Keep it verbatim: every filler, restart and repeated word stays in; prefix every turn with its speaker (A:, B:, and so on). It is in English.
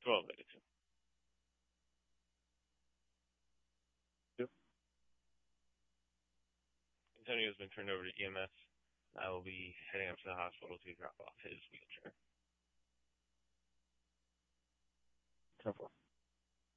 A: twelve minutes. Yep. Antonio's been turned over to E M S. I will be heading up to the hospital to drop off his wheelchair.